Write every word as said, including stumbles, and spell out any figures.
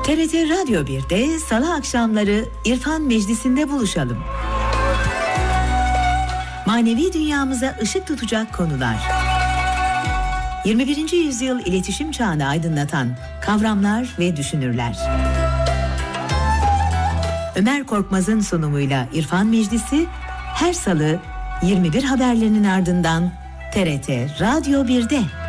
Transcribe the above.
T R T Radyo bir'de Salı akşamları İrfan Meclisi'nde buluşalım. Manevi dünyamıza ışık tutacak konular. yirmi birinci yüzyıl iletişim çağını aydınlatan kavramlar ve düşünürler. Ömer Korkmaz'ın sunumuyla İrfan Meclisi her Salı yirmi bir haberlerinin ardından T R T Radyo bir'de.